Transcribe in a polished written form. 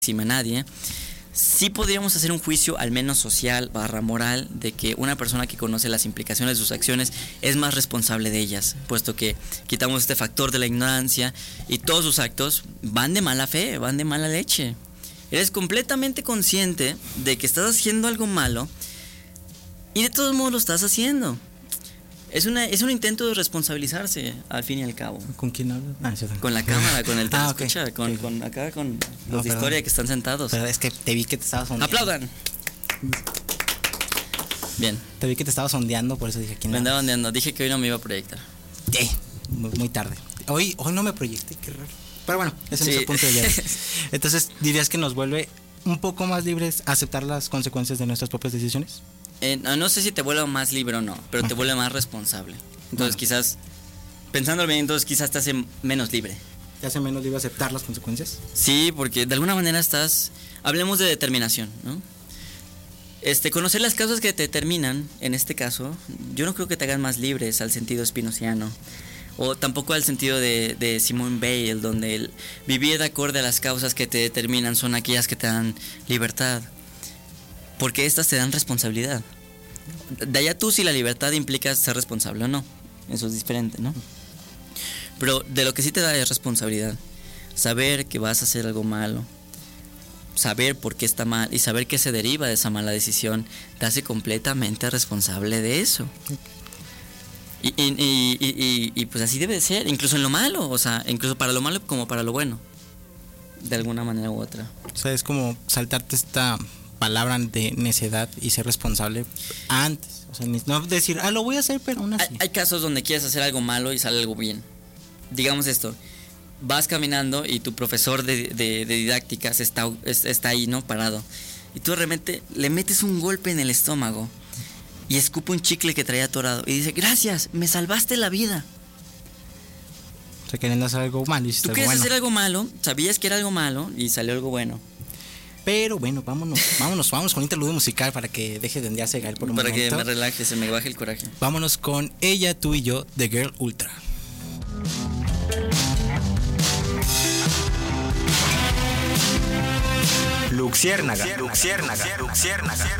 a nadie, sí podríamos hacer un juicio al menos social / moral de que una persona que conoce las implicaciones de sus acciones es más responsable de ellas, puesto que quitamos este factor de la ignorancia y todos sus actos van de mala fe, van de mala leche. Eres completamente consciente de que estás haciendo algo malo y de todos modos lo estás haciendo. Es un intento de responsabilizarse, al fin y al cabo. ¿Con quién hablas? Con la cámara, con el telescucha, okay. con acá, con los de historia que están sentados. Pero es que te vi que te estabas sondeando. ¡Aplaudan! Bien. Te vi que te estabas sondeando, por eso dije quién. Me andaba sondeando, dije que hoy no me iba a proyectar. Muy tarde. Hoy no me proyecté, qué raro. Pero bueno, ese es el punto de ayer. Entonces, ¿dirías que nos vuelve un poco más libres a aceptar las consecuencias de nuestras propias decisiones? No sé si te vuelve más libre o no, pero te vuelve más responsable. Entonces quizás, pensándolo bien, quizás te hace menos libre. ¿Te hace menos libre aceptar las consecuencias? Sí, porque de alguna manera hablemos de determinación, ¿no? Conocer las causas que te determinan, en este caso, yo no creo que te hagan más libres al sentido spinoziano, o tampoco al sentido de Simone Weil, donde el vivir de acuerdo a las causas que te determinan son aquellas que te dan libertad. Porque estas te dan responsabilidad. De allá tú si la libertad implica ser responsable o no. Eso es diferente, ¿no? Pero de lo que sí te da es responsabilidad. Saber que vas a hacer algo malo. Saber por qué está mal. Y saber qué se deriva de esa mala decisión. Te hace completamente responsable de eso. Y pues así debe de ser. Incluso en lo malo. O sea, incluso para lo malo como para lo bueno. De alguna manera u otra. O sea, es como saltarte esta palabra de necedad y ser responsable antes. O sea, no decir, lo voy a hacer, pero aún así. Hay casos donde quieres hacer algo malo y sale algo bien. Digamos esto, vas caminando y tu profesor de didácticas está ahí, ¿no? Parado. Y tú realmente le metes un golpe en el estómago y escupe un chicle que traía atorado y dice, gracias, me salvaste la vida. O sea, queriendo hacer algo malo y tú quieres hacer algo malo, sabías que era algo malo y salió algo bueno. Pero bueno, vámonos con interludio musical para que deje de enviarse Gael por un momento. Para que me relaje, se me baje el coraje. Vámonos con Ella, Tú y Yo de Girl Ultra. Luxiérnaga.